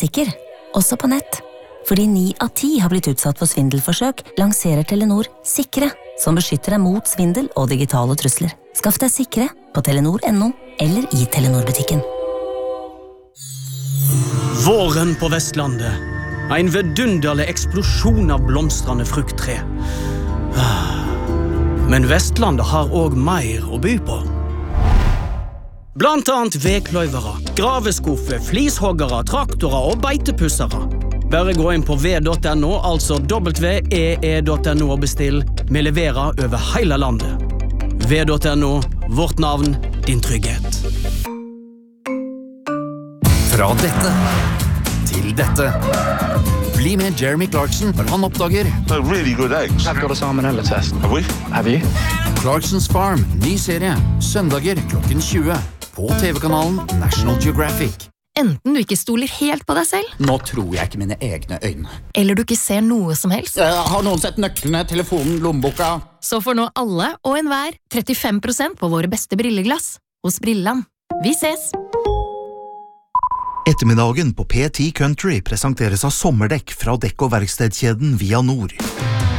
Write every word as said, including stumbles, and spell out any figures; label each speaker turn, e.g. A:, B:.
A: sikker, også på nett. Fordi ni av ti har blitt utsatt for svindelforsøk, lanserer Telenor Sikre, som beskytter deg mot svindel og digitale trusler. Skaff deg Sikre på telenor punktum no eller i Telenor-butikken.
B: Våren på Vestlandet. En vidunderlig eksplosjon av blomstrende frukttre. Men Vestlandet har også mer å by på. Blant annet vekløyvere, graveskuffer, flishoggere, traktorer og beitepussere. Bare gå inn på v punktum no, altså w e e punktum no og bestill. Vi leverer over hele landet. v punktum no, vårt navn, din trygghet.
C: Fra dette til dette. Bli med Jeremy Clarkson når han oppdager
D: They're really good eggs.
E: I've got a salmonella test.
D: Have we?
E: Have you?
C: Clarkson's Farm, ny serie, søndager klokken tjue, på T V-kanalen National Geographic.
F: Enten du ikke stoler helt på deg selv,
G: Nå tror jeg ikke mine egne øyne.
F: eller du ikke ser noe som helst,
G: Har noen sett nøklene, telefonen, lommeboka?
F: så får nå alle og enhver trettifem prosent på våre beste brilleglass hos Brilland. Vi ses!
H: Ettermiddagen på P ti Country presenteres av sommerdekk fra dekk- og verkstedkjeden Via Nord.